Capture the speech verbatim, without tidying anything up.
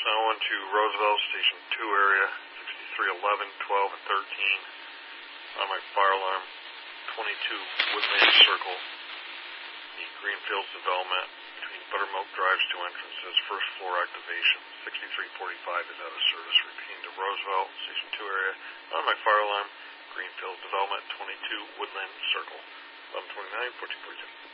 now on to Roosevelt, Station two area, sixty-three eleven, twelve, and thirteen. Automatic fire alarm, twenty-two Woodland Circle. The Greenfields development between Buttermilk Drive's two entrances, first floor activation. sixty-three forty-five is out of service. Repeating to Roosevelt, Station two area. Automatic fire alarm, Greenfields development, twenty-two Woodland Circle. eleven twenty-nine, fourteen forty-two.